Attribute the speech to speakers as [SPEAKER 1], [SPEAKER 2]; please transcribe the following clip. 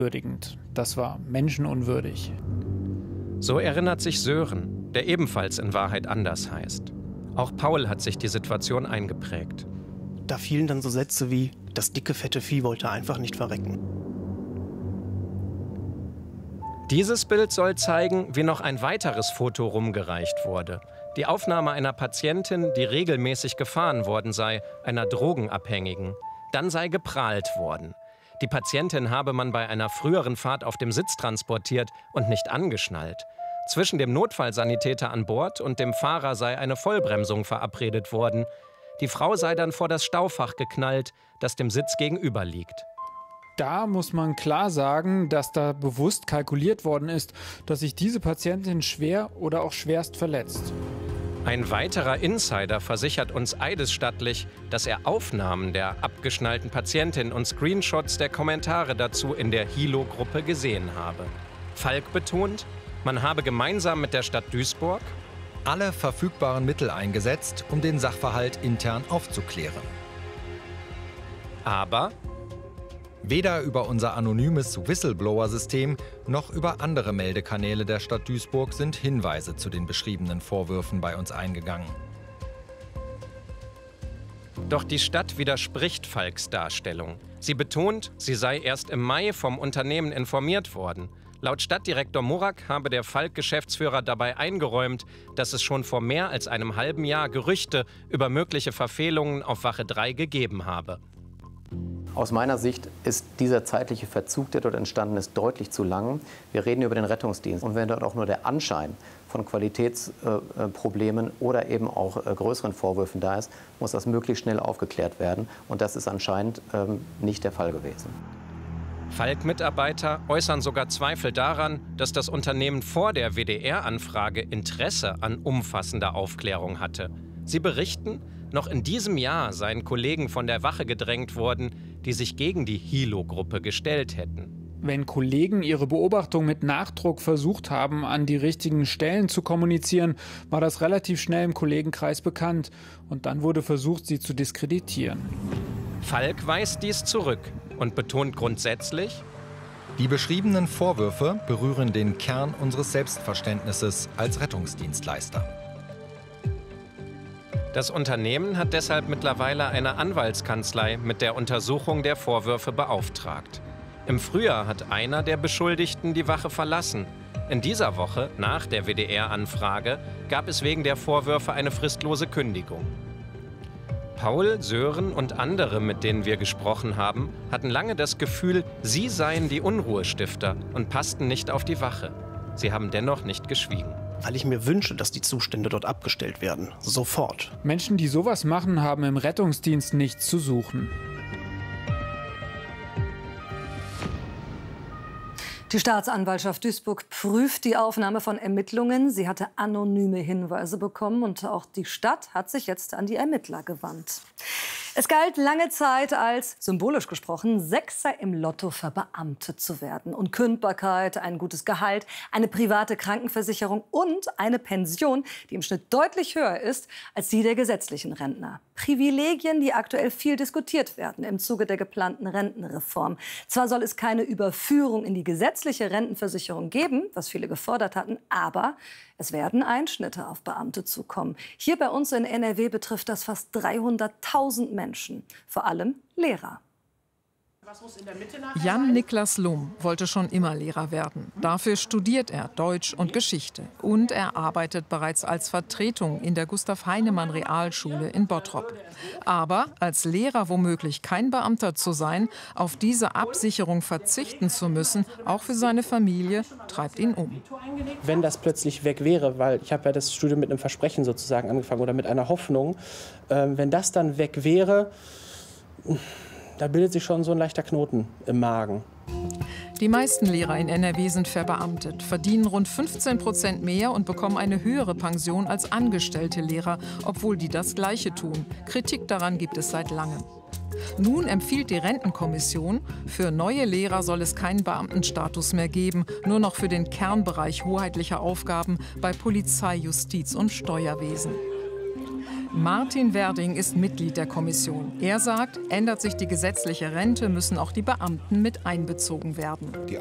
[SPEAKER 1] würdigend. Das war menschenunwürdig.
[SPEAKER 2] So erinnert sich Sören, der ebenfalls in Wahrheit anders heißt. Auch Paul hat sich die Situation eingeprägt.
[SPEAKER 3] Da fielen dann so Sätze wie, das dicke, fette Vieh wollte einfach nicht verrecken.
[SPEAKER 2] Dieses Bild soll zeigen, wie noch ein weiteres Foto rumgereicht wurde. Die Aufnahme einer Patientin, die regelmäßig gefahren worden sei, einer Drogenabhängigen. Dann sei geprahlt worden. Die Patientin habe man bei einer früheren Fahrt auf dem Sitz transportiert und nicht angeschnallt. Zwischen dem Notfallsanitäter an Bord und dem Fahrer sei eine Vollbremsung verabredet worden. Die Frau sei dann vor das Staufach geknallt, das dem Sitz gegenüber liegt.
[SPEAKER 1] Da muss man klar sagen, dass da bewusst kalkuliert worden ist, dass sich diese Patientin schwer oder auch schwerst verletzt.
[SPEAKER 2] Ein weiterer Insider versichert uns eidesstattlich, dass er Aufnahmen der abgeschnallten Patientin und Screenshots der Kommentare dazu in der Hilo-Gruppe gesehen habe. Falk betont, man habe gemeinsam mit der Stadt Duisburg
[SPEAKER 4] alle verfügbaren Mittel eingesetzt, um den Sachverhalt intern aufzuklären.
[SPEAKER 2] Aber
[SPEAKER 4] weder über unser anonymes Whistleblower-System noch über andere Meldekanäle der Stadt Duisburg sind Hinweise zu den beschriebenen Vorwürfen bei uns eingegangen.
[SPEAKER 2] Doch die Stadt widerspricht Falks Darstellung. Sie betont, sie sei erst im Mai vom Unternehmen informiert worden. Laut Stadtdirektor Murak habe der Falk-Geschäftsführer dabei eingeräumt, dass es schon vor mehr als einem halben Jahr Gerüchte über mögliche Verfehlungen auf Wache 3 gegeben habe.
[SPEAKER 5] Aus meiner Sicht ist dieser zeitliche Verzug, der dort entstanden ist, deutlich zu lang. Wir reden über den Rettungsdienst. Und wenn dort auch nur der Anschein von Qualitätsproblemen oder eben auch größeren Vorwürfen da ist, muss das möglichst schnell aufgeklärt werden. Und das ist anscheinend nicht der Fall gewesen.
[SPEAKER 2] Falk-Mitarbeiter äußern sogar Zweifel daran, dass das Unternehmen vor der WDR-Anfrage Interesse an umfassender Aufklärung hatte. Sie berichten, noch in diesem Jahr seien Kollegen von der Wache gedrängt worden, die sich gegen die Hilo-Gruppe gestellt hätten.
[SPEAKER 1] Wenn Kollegen ihre Beobachtung mit Nachdruck versucht haben, an die richtigen Stellen zu kommunizieren, war das relativ schnell im Kollegenkreis bekannt. Und dann wurde versucht, sie zu diskreditieren.
[SPEAKER 2] Falk weist dies zurück und betont grundsätzlich:
[SPEAKER 4] Die beschriebenen Vorwürfe berühren den Kern unseres Selbstverständnisses als Rettungsdienstleister.
[SPEAKER 2] Das Unternehmen hat deshalb mittlerweile eine Anwaltskanzlei mit der Untersuchung der Vorwürfe beauftragt. Im Frühjahr hat einer der Beschuldigten die Wache verlassen. In dieser Woche, nach der WDR-Anfrage, gab es wegen der Vorwürfe eine fristlose Kündigung. Paul, Sören und andere, mit denen wir gesprochen haben, hatten lange das Gefühl, sie seien die Unruhestifter und passten nicht auf die Wache. Sie haben dennoch nicht geschwiegen.
[SPEAKER 3] Weil ich mir wünsche, dass die Zustände dort abgestellt werden. Sofort.
[SPEAKER 1] Menschen, die sowas machen, haben im Rettungsdienst nichts zu suchen.
[SPEAKER 6] Die Staatsanwaltschaft Duisburg prüft die Aufnahme von Ermittlungen. Sie hatte anonyme Hinweise bekommen und auch die Stadt hat sich jetzt an die Ermittler gewandt. Es galt lange Zeit als, symbolisch gesprochen, Sechser im Lotto verbeamtet zu werden. Unkündbarkeit, ein gutes Gehalt, eine private Krankenversicherung und eine Pension, die im Schnitt deutlich höher ist als die der gesetzlichen Rentner. Privilegien, die aktuell viel diskutiert werden im Zuge der geplanten Rentenreform. Zwar soll es keine Überführung in die gesetzliche Rentenversicherung geben, was viele gefordert hatten, aber es werden Einschnitte auf Beamte zukommen. Hier bei uns in NRW betrifft das fast 300.000 Menschen, vor allem Lehrer.
[SPEAKER 7] Jan-Niklas Lum wollte schon immer Lehrer werden. Dafür studiert er Deutsch und Geschichte. Und er arbeitet bereits als Vertretung in der Gustav-Heinemann-Realschule in Bottrop. Aber als Lehrer womöglich kein Beamter zu sein, auf diese Absicherung verzichten zu müssen, auch für seine Familie, treibt ihn um.
[SPEAKER 8] Wenn das plötzlich weg wäre, weil ich habe ja das Studium mit einem Versprechen sozusagen angefangen oder mit einer Hoffnung, wenn das dann weg wäre, da bildet sich schon so ein leichter Knoten im Magen.
[SPEAKER 7] Die meisten Lehrer in NRW sind verbeamtet, verdienen rund 15% mehr und bekommen eine höhere Pension als angestellte Lehrer, obwohl die das Gleiche tun. Kritik daran gibt es seit langem. Nun empfiehlt die Rentenkommission, für neue Lehrer soll es keinen Beamtenstatus mehr geben, nur noch für den Kernbereich hoheitlicher Aufgaben bei Polizei, Justiz und Steuerwesen. Martin Werding ist Mitglied der Kommission. Er sagt, ändert sich die gesetzliche Rente, müssen auch die Beamten mit einbezogen werden.